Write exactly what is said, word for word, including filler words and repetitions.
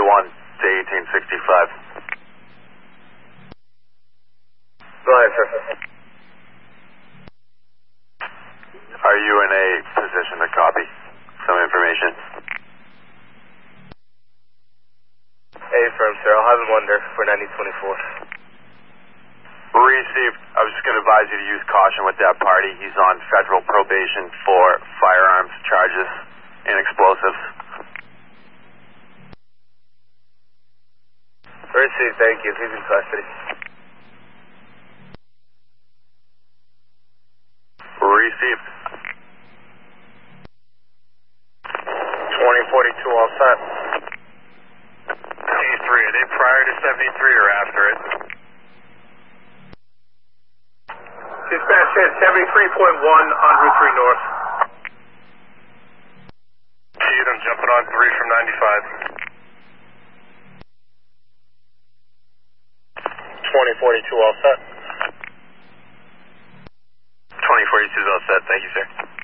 one to eighteen sixty-five. Go ahead, sir. Are you in a position to copy some information? A-firm, sir. I'll have him under for ninety twenty-four. Received. I was just going to advise you to use caution with that party. He's on federal probation for firearms charges and explosives. Received, thank you. He's in custody. Received. twenty forty-two, all set. T three, are they prior to seventy-three or after it? Dispatch said seventy-three point one on Route three North. Chief, I'm jumping on three from ninety-five. twenty forty-two, all set. twenty forty-two is all set. Thank you, sir.